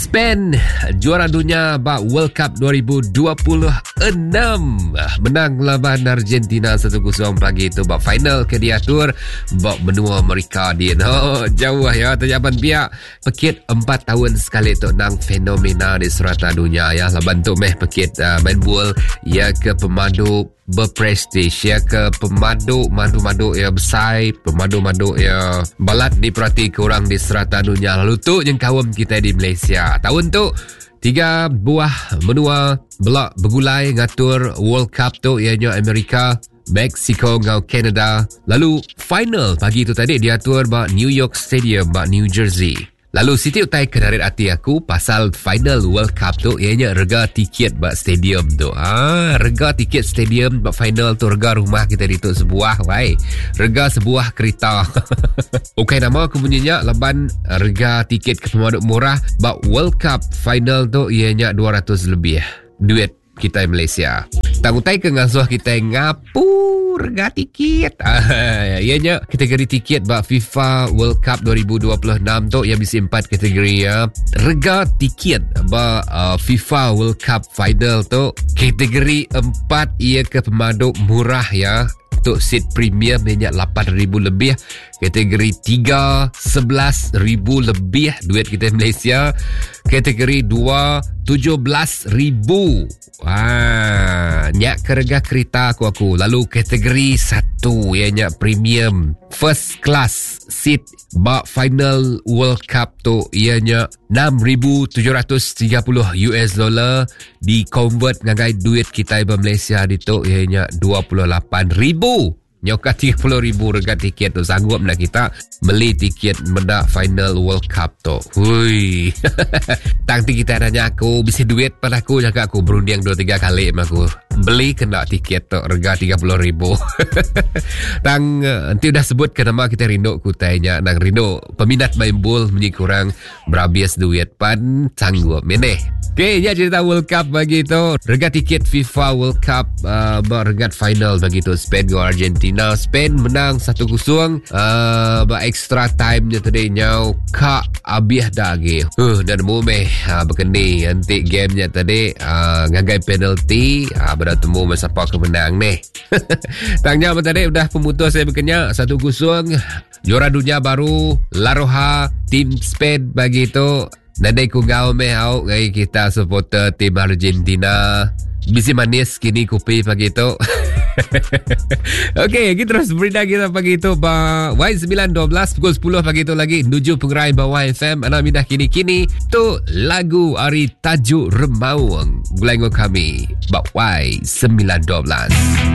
Spain juara dunia bak World Cup 2026 menang lawan Argentina 1-0 pagi itu bak final ke diatur bak benua Amerika dia jauh ya terjaban pihak pekit 4 tahun sekali tu nang fenomena di serata dunia ya laban tu meh pekit main bola ya ke pemandu berprestis ya ke pemadu ya besar pemadu ya balat diperhati kurang di serata dunia lalu tu yang kaum kita di Malaysia tahun tu 3 buah benua belak bergulai ngatur World Cup tu ianya Amerika Mexico ngau Canada lalu final pagi tu tadi diatur bak New York Stadium bak New Jersey. Lalu Siti utai kenarit hati aku pasal final World Cup tu ianya rega tiket bak stadium tu. Rega tiket stadium bak final tu rega rumah kita di tu sebuah wai. Rega sebuah kereta. Okey nama aku bunyinya laban rega tiket ke pemaduk murah bak World Cup final tu ianya 200 lebih duit kita Malaysia. Tangutai ke ngasuh kita ngapu rega tiket. Ianya kategori tiket bak FIFA World Cup 2026 tu yang bisa 4 kategori ya. Rega tiket bak FIFA World Cup final tu kategori 4 ia ke pemaduk murah ya. Untuk seat premium minyak 8,000 lebih. Kategori 3 11,000 lebih duit kita Malaysia. Kategori 2 17,000. Nyak kerega kereta aku. Lalu kategori 1 ianya premium first class seat bak final World Cup tu ianya 6,730 US dollar di convert ngagai duit kita iba Malaysia di tu ianya 28,000. Nyoka 30,000 rega tiket tu sanggup nak kita beli tiket mendak final World Cup tu. Hui. Tangti kita nanya aku bisa duit pada aku jaga aku berunding 2-3 kali aku beli kena tiket tu rega 30,000. Tang nanti udah sebut ke nama kita rindu kutanya nang rindu peminat main bola menyi kurang berabias duit pan sanggup meneh. Okay, ya cerita World Cup bagi tu. Rega tiket FIFA World Cup regat final bagi tu Spain go Argentina. Spain menang 1-0 ba extra time nya tadi nyau ka abiah dagi. Dan mumeh berkendi nanti game nya tadi ngagai penalty bertemu siapa kemenang ni. Tangnya tadi udah pemutus saya berkenya 1-0 juara dunia baru La Roja tim Spain bagi tu. Nadai ku gau mehau ngai kita supporter tim Argentina. Bisi manis kini kopi pagi tu. Okey, kita terus berita kita pagi tu ba Y912 pukul 10 pagi tu lagi nuju pengerai bawah FM anak midah kini-kini tu lagu Ari Tajuk Remawang. Gulengo kami ba Y912.